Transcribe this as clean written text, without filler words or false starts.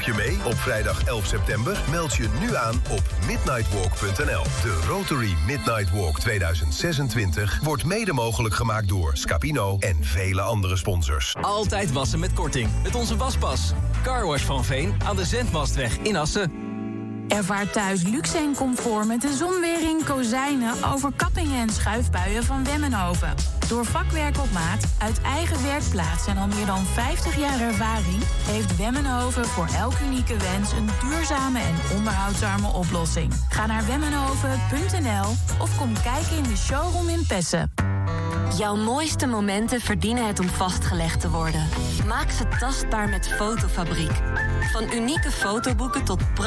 je mee op vrijdag 11 september? Meld je nu aan op midnightwalk.nl. De Rotary Midnight Walk 2026 wordt mede mogelijk gemaakt door Scapino en vele andere sponsors. Altijd wassen met korting. Met onze waspas. Carwash van Veen aan de Zendmastweg in Assen. Ervaar thuis luxe en comfort met de zonwering, kozijnen, overkappingen en schuifbuien van Wemmenhoven. Door vakwerk op maat, uit eigen werkplaats en al meer dan 50 jaar ervaring heeft Wemmenhoven voor elk unieke wens een duurzame en onderhoudsarme oplossing. Ga naar wemmenhoven.nl of kom kijken in de showroom in Pessen. Jouw mooiste momenten verdienen het om vastgelegd te worden. Maak ze tastbaar met Fotofabriek. Van unieke fotoboeken tot